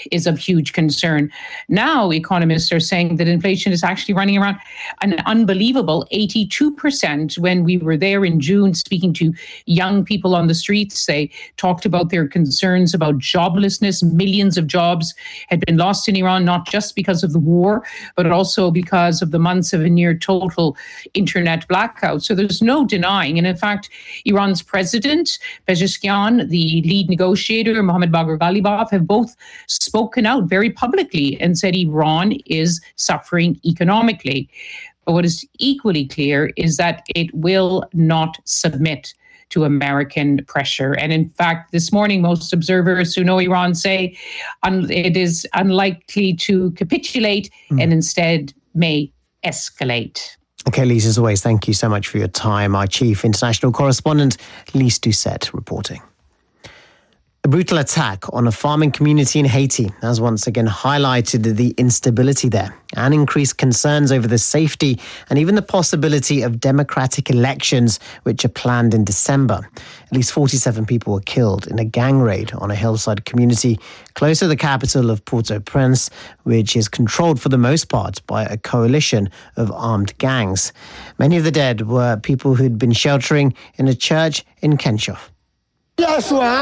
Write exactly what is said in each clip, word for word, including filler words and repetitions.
is of huge concern. Now, economists are saying that inflation is actually running around an unbelievable eighty-two percent. When we were there in June speaking to young people on the streets, they talked about their concerns about joblessness. Millions of jobs had been lost in Iran, not just because of the war, but also because of the months of a near total internet blackout. So there's no denying. And in fact, Iran's president, Pezeshkian, the lead negotiator, Mohammad Bagher Ghalibaf, have both spoken out very publicly and said Iran is suffering economically. But what is equally clear is that it will not submit to American pressure. And in fact, this morning, most observers who know Iran say un- it is unlikely to capitulate mm. and instead may escalate. Okay, Lise, as always, thank you so much for your time. Our chief international correspondent, Lise Doucette, reporting. A brutal attack on a farming community in Haiti has once again highlighted the instability there and increased concerns over the safety and even the possibility of democratic elections, which are planned in December. At least forty-seven people were killed in a gang raid on a hillside community close to the capital of Port-au-Prince, which is controlled for the most part by a coalition of armed gangs. Many of the dead were people who'd been sheltering in a church in Kenchoff. I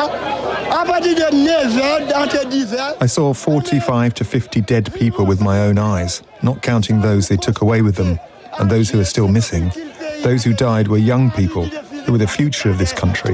saw forty-five to fifty dead people with my own eyes, not counting those they took away with them, and those who are still missing. Those who died were young people who were the future of this country.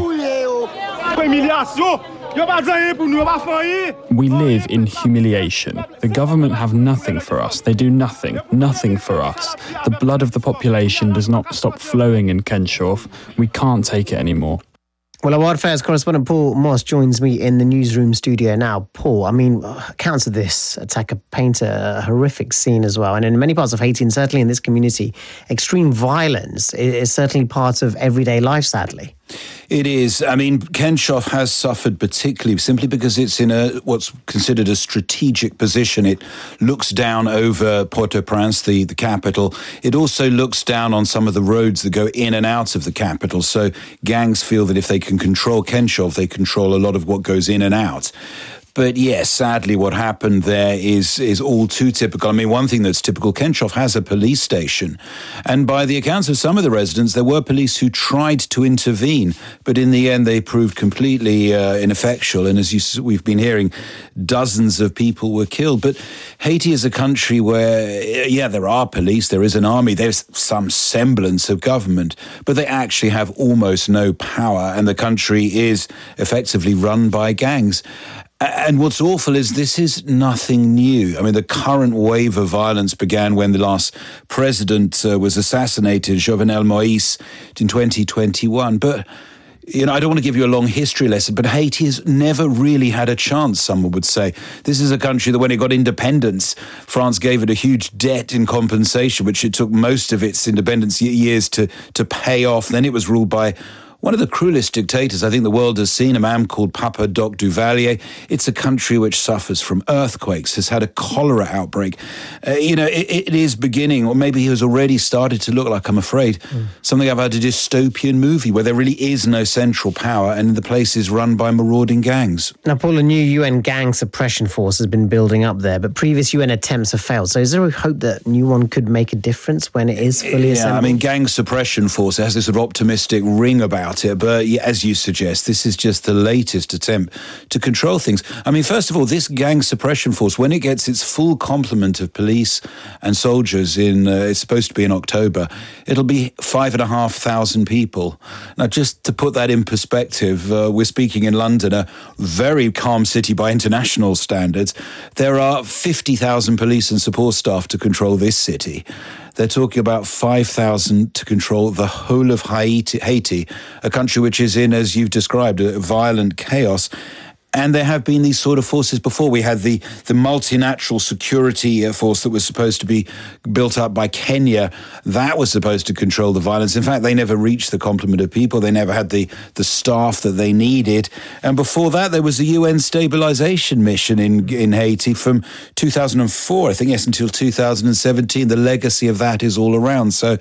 We live in humiliation. The government have nothing for us. They do nothing, nothing for us. The blood of the population does not stop flowing in Kenchoff. We can't take it anymore. Well, our World Affairs correspondent Paul Moss joins me in the newsroom studio now. Paul, I mean, accounts of this attack paint a horrific scene as well. And in many parts of Haiti, and certainly in this community, extreme violence is certainly part of everyday life, sadly. It is. I mean, Kenchoff has suffered particularly simply because it's in a what's considered a strategic position. It looks down over Port-au-Prince, the, the capital. It also looks down on some of the roads that go in and out of the capital. So gangs feel that if they can control Kenchoff, they control a lot of what goes in and out. But yes, sadly, what happened there is is all too typical. I mean, one thing that's typical, Kenchoff has a police station. And by the accounts of some of the residents, there were police who tried to intervene. But in the end, they proved completely uh, ineffectual. And as you, we've been hearing, dozens of people were killed. But Haiti is a country where, yeah, there are police, there is an army, there's some semblance of government. But they actually have almost no power. And the country is effectively run by gangs. And what's awful is this is nothing new. I mean, the current wave of violence began when the last president uh, was assassinated, Jovenel Moïse, in twenty twenty-one. But, you know, I don't want to give you a long history lesson, but Haiti has never really had a chance, someone would say. This is a country that when it got independence, France gave it a huge debt in compensation, which it took most of its independence years to, to pay off. Then it was ruled by one of the cruelest dictators I think the world has seen, a man called Papa Doc Duvalier. It's a country which suffers from earthquakes, has had a cholera outbreak. Uh, you know, it, it is beginning, or maybe he has already started to look like, I'm afraid, mm. something about a dystopian movie where there really is no central power and the place is run by marauding gangs. Now, Paul, a new U N gang suppression force has been building up there, but previous U N attempts have failed. So is there a hope that a new one could make a difference when it is fully yeah, assembled? Yeah, I mean, gang suppression force, it has this sort of optimistic ring about it, but as you suggest, this is just the latest attempt to control things. I mean, first of all, this gang suppression force, when it gets its full complement of police and soldiers in, uh, it's supposed to be in October, it'll be five and a half thousand people. Now, just to put that in perspective, uh, we're speaking in London, a very calm city by international standards. There are fifty thousand police and support staff to control this city. They're talking about five thousand to control the whole of Haiti, Haiti, a country which is in, as you've described, a violent chaos. And there have been these sort of forces before. We had the, the multinational security force that was supposed to be built up by Kenya. That was supposed to control the violence. In fact, they never reached the complement of people. They never had the, the staff that they needed. And before that, there was a U N stabilization mission in, in Haiti from two thousand four, I think, yes, until two thousand seventeen. The legacy of that is all around. So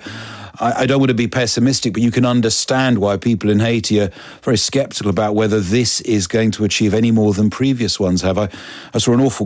I don't want to be pessimistic, but you can understand why people in Haiti are very skeptical about whether this is going to achieve any more than previous ones have. I, I saw an awful